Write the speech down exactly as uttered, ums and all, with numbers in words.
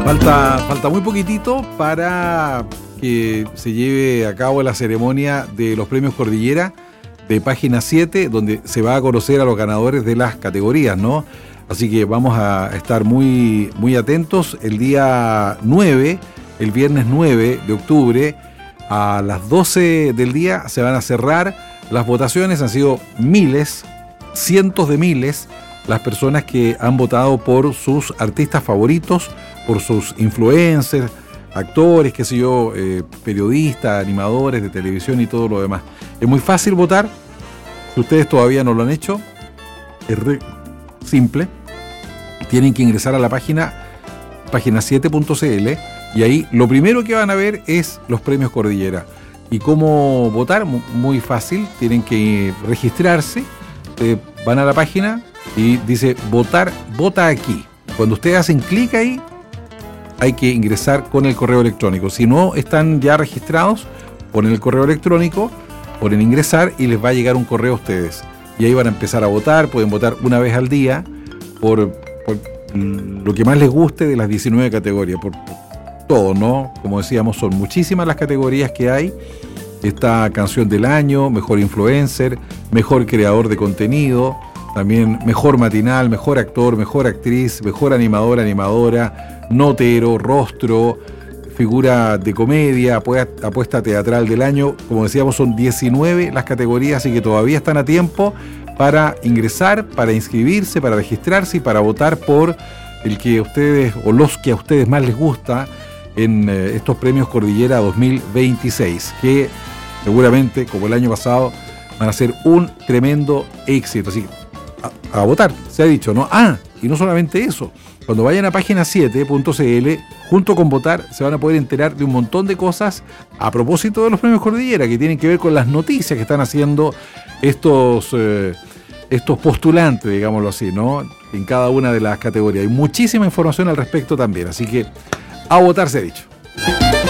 Falta, falta muy poquitito para que se lleve a cabo la ceremonia de los premios Cordillera de Página siete, donde se va a conocer a los ganadores de las categorías, ¿no? Así que vamos a estar muy, muy atentos. El día nueve, el viernes nueve de octubre, a las doce del día se van a cerrar las votaciones. Han sido miles, cientos de miles, las personas que han votado por sus artistas favoritos, por sus influencers, actores, qué sé yo, eh, periodistas, animadores de televisión y todo lo demás. Es muy fácil votar. Si ustedes todavía no lo han hecho, es re simple. Tienen que ingresar a la página página siete punto c l y ahí lo primero que van a ver es los premios Cordillera. ¿Y cómo votar? Muy fácil. Tienen que registrarse. Eh, van a la página y dice votar, vota aquí. Cuando ustedes hacen clic ahí, hay que ingresar con el correo electrónico. Si no están ya registrados, ponen el correo electrónico, ponen ingresar y les va a llegar un correo a ustedes. Y ahí van a empezar a votar. Pueden votar una vez al día por, por lo que más les guste de las diecinueve categorías, por, por todo, ¿no? Como decíamos, son muchísimas las categorías que hay. Está canción del año, mejor influencer, mejor creador de contenido, también mejor matinal, mejor actor, mejor actriz, mejor animador, animadora, notero, rostro, figura de comedia, apuesta teatral del año. Como decíamos, son diecinueve las categorías, así que todavía están a tiempo para ingresar, para inscribirse, para registrarse y para votar por el que a ustedes o los que a ustedes más les gusta en eh, estos premios Cordillera dos mil veintiséis, que seguramente, como el año pasado, van a ser un tremendo éxito. Así que a, a votar, se ha dicho, ¿no? Ah, y no solamente eso. Cuando vayan a página siete punto c l, junto con votar, se van a poder enterar de un montón de cosas a propósito de los premios Cordillera, que tienen que ver con las noticias que están haciendo estos, eh, estos postulantes, digámoslo así, ¿no? En cada una de las categorías. Hay muchísima información al respecto también, así que a votar se ha dicho.